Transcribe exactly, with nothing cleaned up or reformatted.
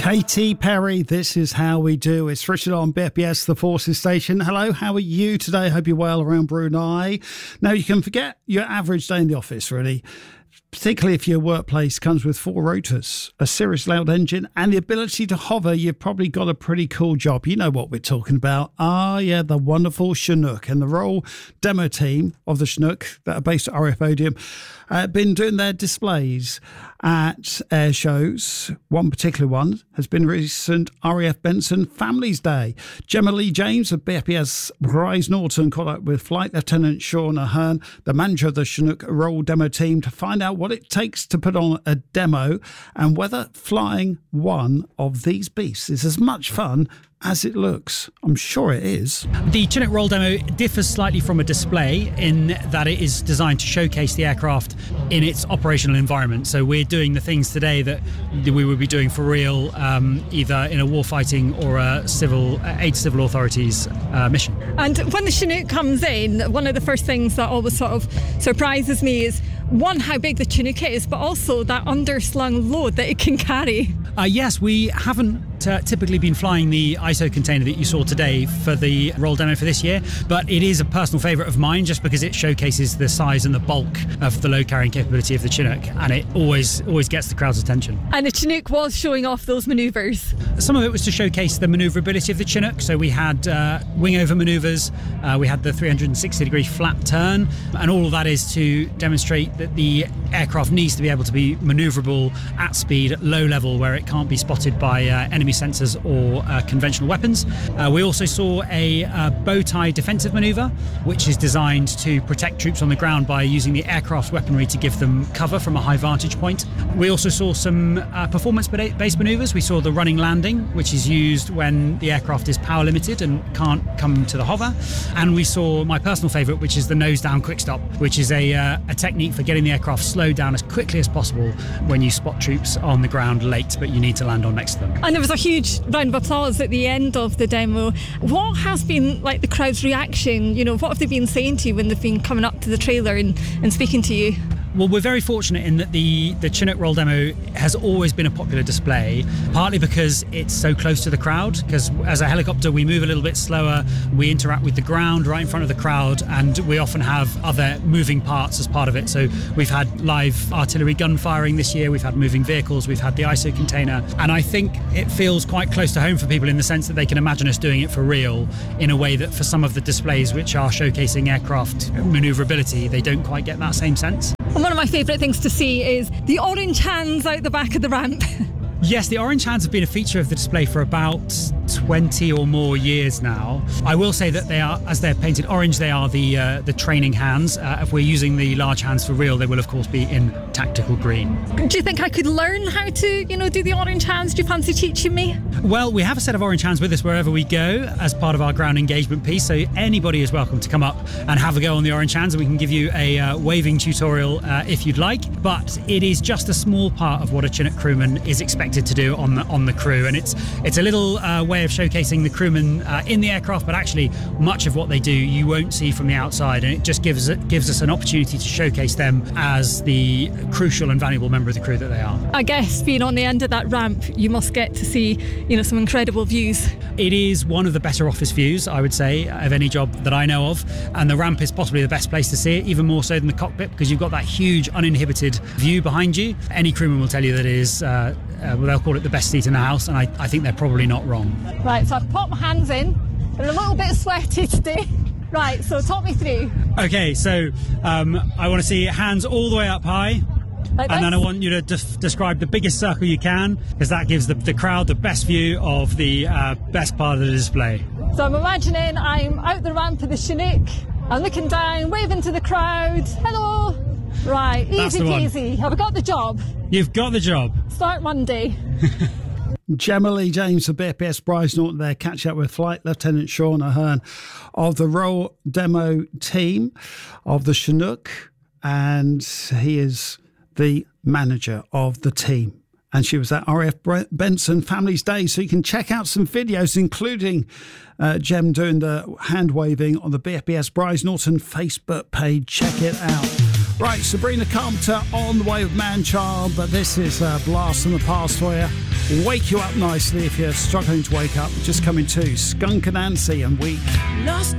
Katy Perry, This Is How We Do. It's Richard on B F B S, the Forces Station. Hello, how are you today? Hope you're well around Brunei. Now, you can forget your average day in the office, really. Particularly if your workplace comes with four rotors, a serious loud engine, and the ability to hover, you've probably got a pretty cool job. You know what we're talking about. Ah, yeah, the wonderful Chinook and the Royal Demo Team of the Chinook that are based at R A F Odeum have been doing their displays at air shows. One particular one has been recent R A F Benson Families Day. Gemma Lee James of B F B S Bryce Norton caught up with Flight Lieutenant Sean Ahern, the manager of the Chinook Royal Demo Team, to find out what it takes to put on a demo and whether flying one of these beasts is as much fun as it looks. I'm sure it is. The Chinook Royal Demo differs slightly from a display in that it is designed to showcase the aircraft in its operational environment. So we're doing the things today that we would be doing for real, um, either in a warfighting or a civil aid civil authorities uh, mission. And when the Chinook comes in, one of the first things that always sort of surprises me is, one, how big the Chinook is, but also that underslung load that it can carry. Uh, yes, we haven't uh, typically been flying the I S O container that you saw today for the Royal Demo for this year, but it is a personal favourite of mine just because it showcases the size and the bulk of the load carrying capability of the Chinook, and it always always gets the crowd's attention. And the Chinook was showing off those manoeuvres. Some of it was to showcase the manoeuvrability of the Chinook, so we had uh, wing over manoeuvres, uh, we had the three hundred sixty degree flap turn, and all of that is to demonstrate that the aircraft needs to be able to be manoeuvrable at speed at low level where it can't be spotted by uh, enemy sensors or uh, conventional weapons. Uh, we also saw a uh, bow tie defensive manoeuvre, which is designed to protect troops on the ground by using the aircraft's weaponry to give them cover from a high vantage point. We also saw some uh, performance-based manoeuvres. We saw the running landing, which is used when the aircraft is power limited and can't come to the hover. And we saw my personal favourite, which is the nose down quick stop, which is a, uh, a technique for getting the aircraft slowed down as quickly as possible when you spot troops on the ground late, but you need to land on next to them. And there was a huge round of applause at the end of the demo. What has been like the crowd's reaction? You know, what have they been saying to you when they've been coming up to the trailer and, and speaking to you? Well, we're very fortunate in that the, the Chinook Royal Demo has always been a popular display, partly because it's so close to the crowd, because as a helicopter we move a little bit slower, we interact with the ground right in front of the crowd, and we often have other moving parts as part of it. So we've had live artillery gun firing this year, we've had moving vehicles, we've had the I S O container, and I think it feels quite close to home for people in the sense that they can imagine us doing it for real in a way that for some of the displays which are showcasing aircraft manoeuvrability, they don't quite get that same sense. And one of my favourite things to see is the orange hands out the back of the ramp. Yes, the orange hands have been a feature of the display for about twenty or more years now. I will say that they are, as they're painted orange, they are the uh, the training hands. Uh, if we're using the large hands for real, they will of course be in tactical green. Do you think I could learn how to, you know, do the orange hands? Do you fancy teaching me? Well, we have a set of orange hands with us wherever we go as part of our ground engagement piece, so anybody is welcome to come up and have a go on the orange hands, and we can give you a uh, waving tutorial uh, if you'd like. But it is just a small part of what a Chinook crewman is expected to do on the on the crew, and it's it's a little uh, way of showcasing the crewmen uh, in the aircraft, but actually much of what they do you won't see from the outside, and it just gives it gives us an opportunity to showcase them as the crucial and valuable member of the crew that they are. I guess being on the end of that ramp, you must get to see, you know, some incredible views. It is one of the better office views, I would say, of any job that I know of, and the ramp is possibly the best place to see it, even more so than the cockpit, because you've got that huge uninhibited view behind you. Any crewman will tell you that it is uh, uh, well, they'll call it the best seat in the house, and I, I think they're probably not wrong. Right, so I've popped my hands in. They're a little bit sweaty today. Right, so talk me through. Okay, so um, I want to see hands all the way up high. Like and this? then I want you to def- describe the biggest circle you can, because that gives the, the crowd the best view of the uh, best part of the display. So I'm imagining I'm out the ramp of the Chinook. I'm looking down, waving to the crowd. Hello. Right, That's easy the one. peasy. Have I got the job? You've got the job. Start Monday. Gemma Lee James of B F B S Bryce Norton there, catch up with Flight Lieutenant Sean Ahern of the Royal Demo Team of the Chinook, and he is the manager of the team. And she was at R A F Benson Families Day, so you can check out some videos, including uh, Gem doing the hand waving on the B F B S Bryce Norton Facebook page. Check it out. Right, Sabrina Carpenter on the way with Man-Child, but this is a blast from the past for you. Wake you up nicely if you're struggling to wake up. Just coming to Skunk Anansie and Weak. Lost